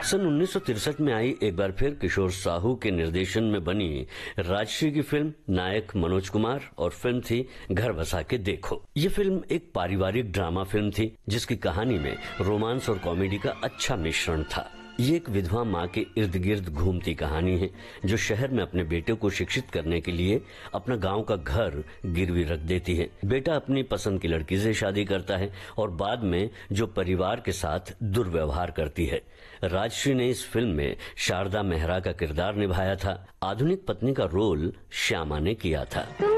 सन 1963 में आई एक बार फिर किशोर साहू के निर्देशन में बनी राजश्री की फिल्म, नायक मनोज कुमार और फिल्म थी घर बसा के देखो। ये फिल्म एक पारिवारिक ड्रामा फिल्म थी जिसकी कहानी में रोमांस और कॉमेडी का अच्छा मिश्रण था। ये एक विधवा माँ के इर्द गिर्द घूमती कहानी है जो शहर में अपने बेटे को शिक्षित करने के लिए अपना गांव का घर गिरवी रख देती है। बेटा अपनी पसंद की लड़की से शादी करता है और बाद में जो परिवार के साथ दुर्व्यवहार करती है। राजश्री ने इस फिल्म में शारदा मेहरा का किरदार निभाया था। आधुनिक पत्नी का रोल श्यामा ने किया था।